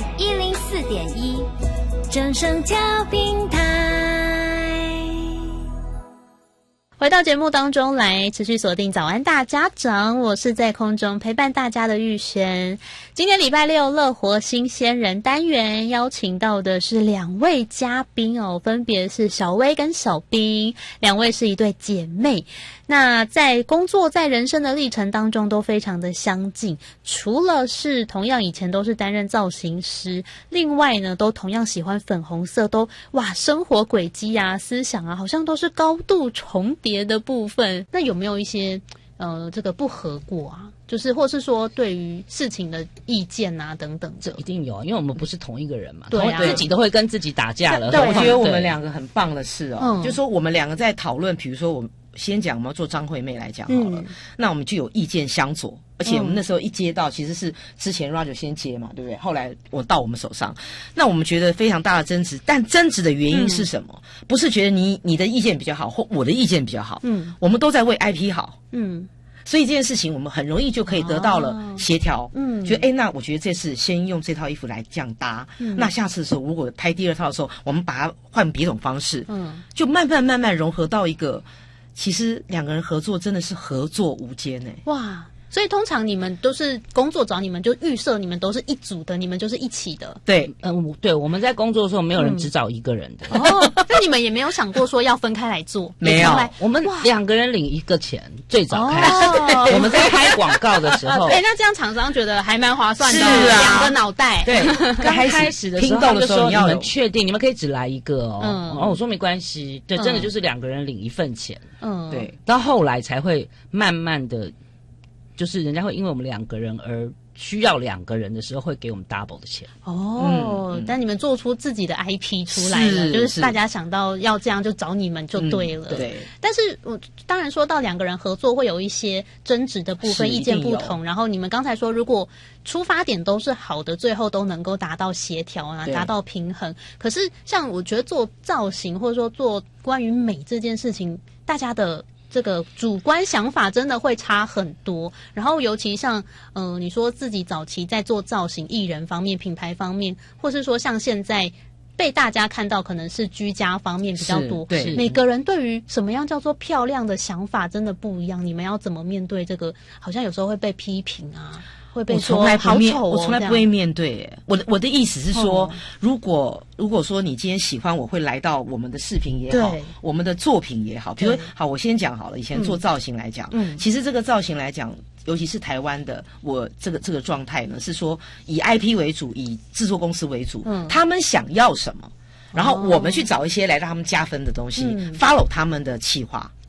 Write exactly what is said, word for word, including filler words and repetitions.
一零四点一，正声调平台。回到节目当中来，持续锁定早安大家长，我是在空中陪伴大家的玉璇。今天礼拜六乐活新鲜人单元邀请到的是两位嘉宾哦，分别是小薇跟小冰，两位是一对姐妹。那在工作在人生的历程当中都非常的相近，除了是同样以前都是担任造型师，另外呢都同样喜欢粉红色，都哇生活轨迹啊思想啊好像都是高度重叠的部分。那有没有一些呃这个不合过啊，就是或是说对于事情的意见啊等等的？ 这一定有，因为我们不是同一个人嘛， 对啊， 自己都会跟自己打架了。 但我觉得我们两个很棒的是哦， 嗯、 就是说我们两个在讨论，比如说我们先讲我们要做张惠妹来讲好了、嗯，那我们就有意见相左，而且我们那时候一接到，其实是之前 Roger 先接嘛，对不对？后来我到我们手上，那我们觉得非常大的争执，但争执的原因是什么？嗯、不是觉得你你的意见比较好，或我的意见比较好，嗯，我们都在为 I P 好，嗯。所以这件事情我们很容易就可以得到了协调、哦，嗯，觉得哎，那我觉得这次先用这套衣服来这样搭、嗯，那下次的时候如果拍第二套的时候，我们把它换别种方式，嗯，就慢慢慢慢融合到一个，其实两个人合作真的是合作无间哎、欸， 哇！所以通常你们都是工作找你们就预设你们都是一组的，你们就是一起的。 对， 嗯，对，我们在工作的时候没有人只找一个人的。 嗯、哦，那你们也没有想过说要分开来做？ 没有， 我们两个人领一个钱，最早开始、哦、我们在拍广告的时候， 哎、欸，那这样厂商觉得还蛮划算的， 是啊， 两个脑袋。 对， 刚开始的时候拼斗的时候， 你们确定你们可以只来一个哦？ 嗯， 哦，我说没关系，对，真的就是两个人领一份钱。 嗯， 对，到后来才会慢慢的。就是人家会因为我们两个人而需要两个人的时候，会给我们 double 的钱。 哦，嗯嗯、但你们做出自己的 I P 出来了，是就是大家想到要这样就找你们就对了。嗯、 对。 但是我当然说到两个人合作会有一些争执的部分，意见不同。然后你们刚才说，如果出发点都是好的，最后都能够达到协调啊，达到平衡。可是像我觉得做造型或者说做关于美这件事情，大家的这个主观想法真的会差很多，然后尤其像呃，你说自己早期在做造型艺人方面、品牌方面，或是说像现在被大家看到可能是居家方面比较多， 对， 每个人对于什么样叫做漂亮的想法真的不一样，你们要怎么面对这个？好像有时候会被批评啊。会被说我从来不面， 好丑哦、 我从来不会面对。我的我的意思是说，哦、如果如果说你今天喜欢，我会来到我们的视频也好，我们的作品也好。比如好，我先讲好了。以前做造型来讲，嗯，其实这个造型来讲，尤其是台湾的，我这个这个状态呢，是说以 I P 为主，以制作公司为主，嗯，他们想要什么，然后我们去找一些来让他们加分的东西、嗯、，follow 他们的企划。